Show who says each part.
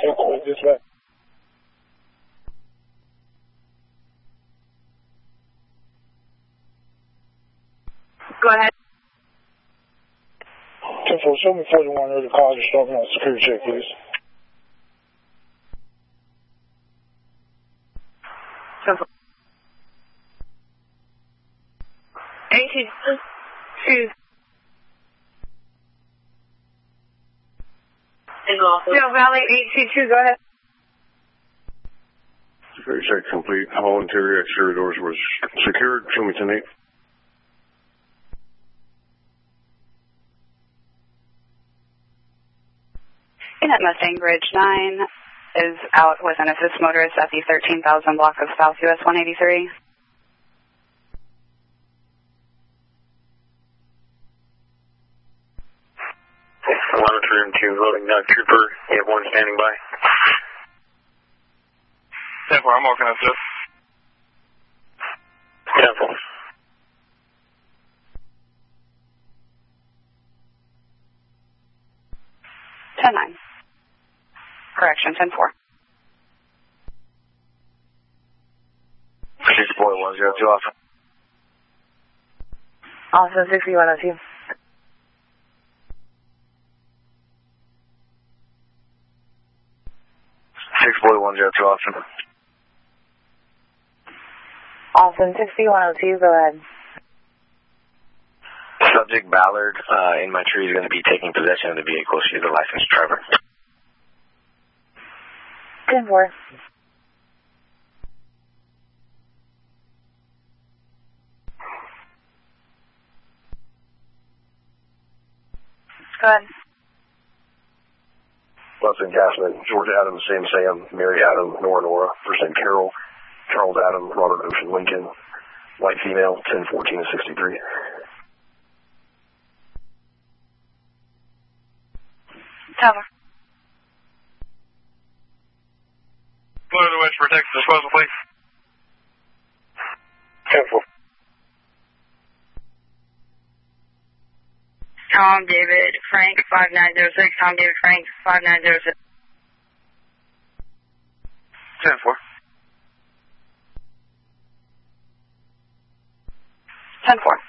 Speaker 1: Dispatch.
Speaker 2: Go ahead.
Speaker 1: 10-4, show me 41 other cars are stopping on security check, please.
Speaker 2: 10-4. 82. Dale Valley 822, go ahead.
Speaker 3: Security check complete. All interior exterior doors was secured. Show me 10-8.
Speaker 4: At Mustang Bridge 9 is out with an assist motorist at the 13,000 block of South US 183.
Speaker 5: Monitoring 2, loading Trooper. You have 1 standing by.
Speaker 6: 10-4, I'm working assist.
Speaker 5: 10-4.
Speaker 4: Correction, 10-4.
Speaker 5: 64102, Alpha.
Speaker 2: Alpha 6102.
Speaker 5: 64102, Alpha.
Speaker 2: Alpha 6102, go ahead.
Speaker 5: Subject Ballard in my tree is going to be taking possession of the vehicle. She's a licensed driver.
Speaker 2: 10-4.
Speaker 4: Go ahead.
Speaker 3: Lawson Gassman, George Adam, Sam, Mary Adam, Nora, first name Carol, Charles Adam, Robert Ocean Lincoln, white female, 10-14-63.
Speaker 4: Tower.
Speaker 6: Go to the West for Texas disposal, please.
Speaker 5: 10-4.
Speaker 2: Tom David Frank 5906. Tom David Frank 5906.
Speaker 5: 10-4.
Speaker 4: 10-4.